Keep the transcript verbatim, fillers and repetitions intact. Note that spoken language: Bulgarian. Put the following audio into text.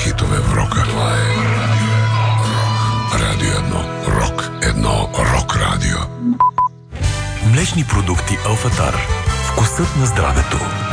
хитове в рока. Това е Радио едно. Рок едно. Рок радио. Млечни продукти Алфатар. Вкусът на здравето.